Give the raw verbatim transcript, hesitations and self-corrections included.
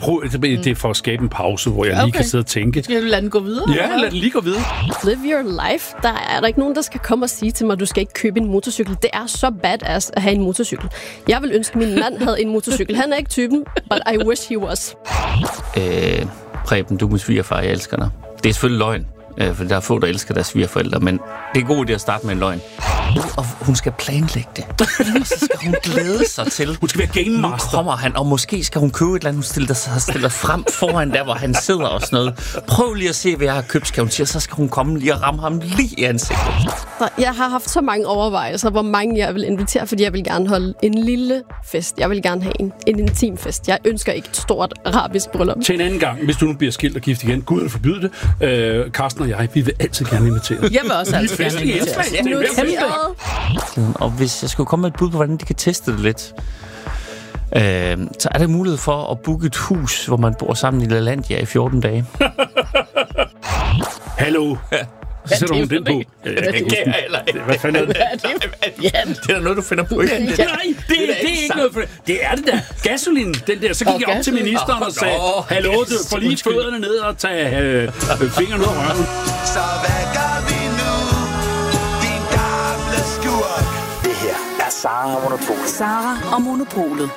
prøv, det er for at skabe en pause, hvor jeg okay. lige kan sidde og tænke. Skal du lade den gå videre? Ja, lad den lige gå videre. Live your life. Der er der ikke nogen, der skal komme og sige til mig, at du skal ikke købe en motorcykel. Det er så badass at have en motorcykel. Jeg vil ønske, at min mand havde en motorcykel. Han er ikke typen, but I wish he was. Øh, Preben, du er min svigerfar, jeg elsker dig. Det er selvfølgelig løgn, øh, for der er få, der elsker deres svigerforældre, men det er god idé at starte med en løgn. Og hun skal planlægge det. Og så skal hun glæde sig til. Hun skal være game master. Nu kommer han, og måske skal hun købe et eller andet, hun stiller sig stiller frem foran der, hvor han sidder og sådan noget. Prøv lige at se, hvad jeg har købt, skal hun sige, så skal hun komme lige og ramme ham lige i ansigtet. Jeg har haft så mange overvejelser, hvor mange jeg vil invitere, fordi jeg vil gerne holde en lille fest. Jeg vil gerne have en, en intim fest. Jeg ønsker ikke et stort arabisk bryllup. Til en anden gang, hvis du nu bliver skilt og gift igen, Gud vil forbyde det. Øh, Karsten og jeg, vi vil altid gerne invitere. Jeg vil også altid gerne invitere. Og hvis jeg skulle komme med et bud på, hvordan de kan teste det lidt, øh, så er der mulighed for at booke et hus, hvor man bor sammen i LaLandia i fjorten dage. Hallo. Så sætter hun den på. Det kan jeg heller ikke. Hvad fanden er det? Ja, det er da noget, du finder på. Nej, det, det, det er ikke noget for det. Det er det der. Gasolin, den der. Så gik jeg op til ministeren og sagde, hallo, du får lige fødderne ned og tage øh, fingrene ud af røven. Så hvad gør vi nu, din gamle skurk? Det her er Sara og Monopolet. Sara og Monopolet.